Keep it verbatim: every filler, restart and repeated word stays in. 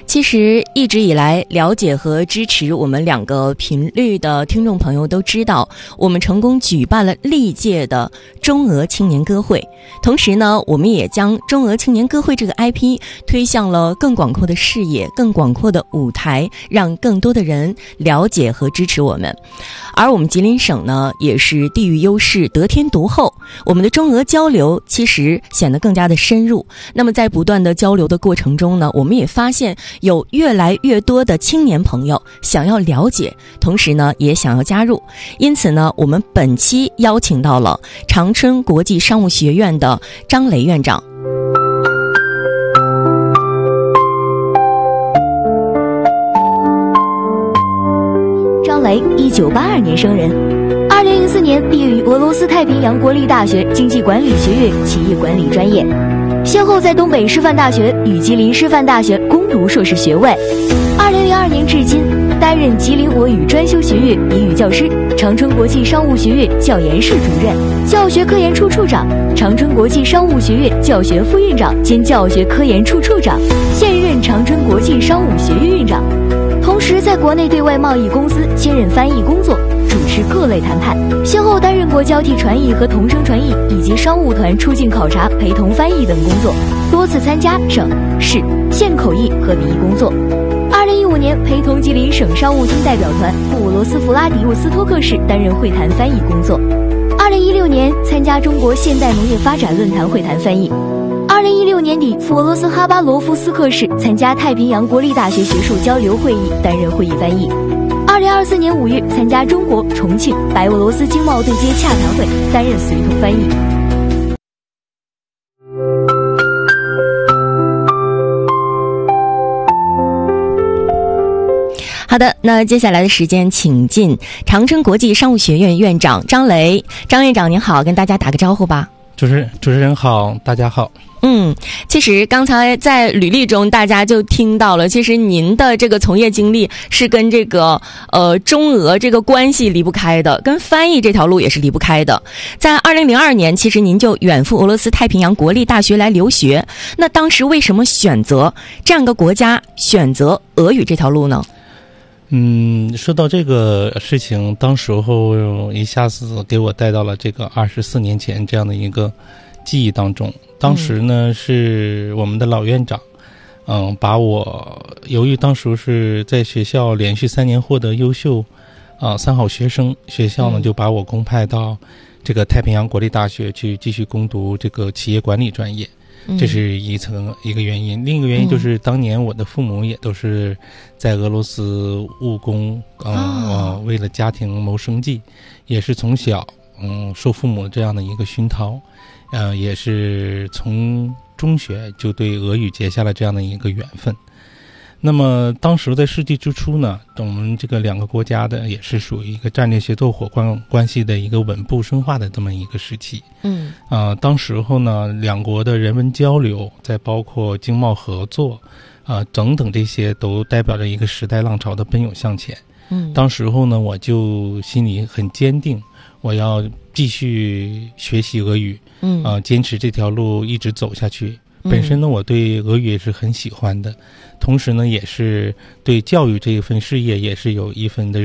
其实一直以来了解和支持我们两个频率的听众朋友都知道，我们成功举办了历届的中俄青年歌会，同时呢，我们也将中俄青年歌会这个 I P 推向了更广阔的视野、更广阔的舞台，让更多的人了解和支持我们。而我们吉林省呢，也是地域优势得天独厚，我们的中俄交流其实显得更加的深入。那么在不断的交流的过程中呢，我们也发现有越来越多的青年朋友想要了解，同时呢也想要加入。因此呢，我们本期邀请到了长春国际商务学院的张雷院长。 张雷，一九八二年生人，二零零四年毕业于俄罗斯太平洋国立大学经济管理学院企业管理专业，先后在东北师范大学与吉林师范大学攻读硕士学位。二零零二年至今，担任吉林俄语专修学院笔语教师，长春国际商务学院教研室主任、教学科研处处长，长春国际商务学院教学副院长兼教学科研处处长，现任长春国际商务学院院长。同时在国内对外贸易公司兼任翻译工作，主持各类谈判，先后担任过交替传译和同声传译以及商务团出境考察陪同翻译等工作，多次参加省、市、县口译和笔译工作。二零一五年陪同吉林省商务厅代表团赴俄罗斯弗拉迪沃斯托克市担任会谈翻译工作。二零一六年参加中国现代农业发展论坛会谈翻译。二零一六年底赴俄罗斯哈巴罗夫斯克市参加太平洋国立大学学术交流会议，担任会议翻译。二零二四年五月参加中国重庆白俄罗斯经贸对接洽谈会，担任随同翻译。 好的，那接下来的时间请进长春国际商务学院院长张雷。张院长您好，跟大家打个招呼吧。 主持人主持人好，大家好。 嗯，其实刚才在履历中大家就听到了，其实您的这个从业经历是跟这个呃中俄这个关系离不开的，跟翻译这条路也是离不开的。在二零零二年，其实您就远赴俄罗斯太平洋国立大学来留学，那当时为什么选择这样一个国家，选择俄语这条路呢？ 嗯，说到这个事情，当时候一下子给我带到了这个二十四年前这样的一个记忆当中。当时呢，嗯、是我们的老院长，嗯，把我由于当时是在学校连续三年获得优秀啊、呃、三好学生，学校呢、嗯、就把我公派到这个太平洋国立大学去继续攻读这个企业管理专业。这是一层一个原因，另一个原因就是当年我的父母也都是在俄罗斯务工，嗯、呃，为了家庭谋生计，也是从小嗯受父母这样的一个熏陶，呃，也是从中学就对俄语结下了这样的一个缘分。那么当时在世纪之初呢，我们这个两个国家的也是属于一个战略协作伙伴关系的一个稳步深化的这么一个时期。嗯，啊、呃，当时候呢，两国的人文交流，再包括经贸合作，啊、呃，等等这些都代表着一个时代浪潮的奔涌向前。嗯，当时候呢，我就心里很坚定，我要继续学习俄语，嗯，啊、呃，坚持这条路一直走下去。本身呢，我对俄语也是很喜欢的，同时呢，也是对教育这一份事业也是有一份的